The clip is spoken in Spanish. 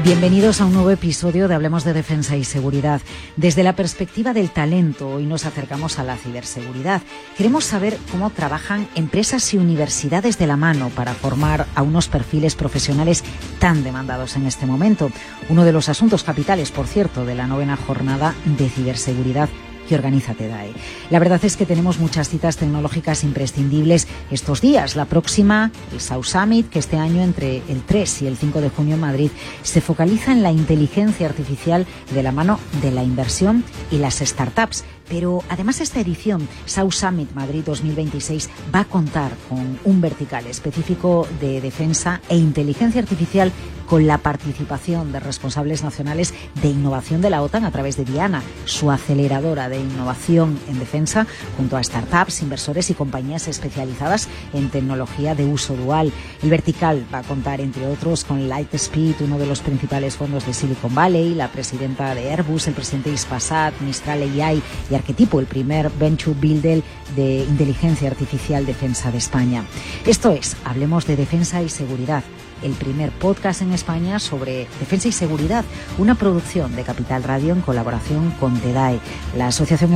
Bienvenidos a un nuevo episodio de Hablemos de Defensa y Seguridad. Desde la perspectiva del talento, hoy nos acercamos a la ciberseguridad. Queremos saber cómo trabajan empresas y universidades de la mano para formar a unos perfiles profesionales tan demandados en este momento. Uno de los asuntos capitales, por cierto, de la 9ª jornada de ciberseguridad que organiza TEDAE. La verdad es que tenemos muchas citas tecnológicas imprescindibles estos días. La próxima, el South Summit, que este año entre el 3 y el 5 de junio en Madrid, se focaliza en la inteligencia artificial de la mano de la inversión y las startups. Pero además esta edición, South Summit Madrid 2026, va a contar con un vertical específico de defensa e inteligencia artificial con la participación de responsables nacionales de innovación de la OTAN a través de Diana, su aceleradora de innovación en defensa, junto a startups, inversores y compañías especializadas en tecnología de uso dual. El vertical va a contar, entre otros, con Lightspeed, uno de los principales fondos de Silicon Valley, la presidenta de Airbus, el presidente de Hispasat, Mistral AI y Arquetipo, el primer venture builder de inteligencia artificial defensa de España. Esto es, Hablemos de Defensa y Seguridad, el primer podcast en España sobre defensa y seguridad, una producción de Capital Radio en colaboración con TEDAE, la Asociación